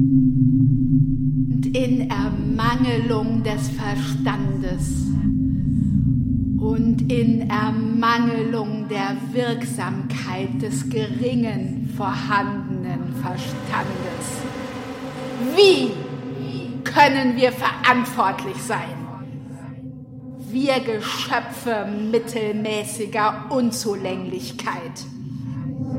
Und in Ermangelung des Verstandes und in Ermangelung der Wirksamkeit des geringen vorhandenen Verstandes. Wie können wir verantwortlich sein? Wir Geschöpfe mittelmäßiger Unzulänglichkeit.